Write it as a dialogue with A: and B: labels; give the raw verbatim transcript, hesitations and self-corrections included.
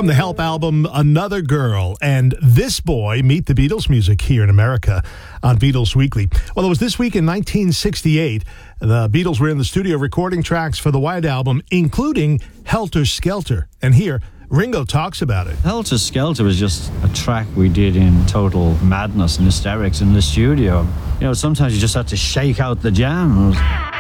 A: From the Help album, Another Girl, and This Boy, meet the Beatles music here in America on Beatles Weekly. Well, it was this week in nineteen sixty-eight, the Beatles were in the studio recording tracks for the White Album, including Helter Skelter. And here, Ringo talks about it.
B: Helter Skelter was just a track we did in total madness and hysterics in the studio. You know, sometimes you just had to shake out the jam.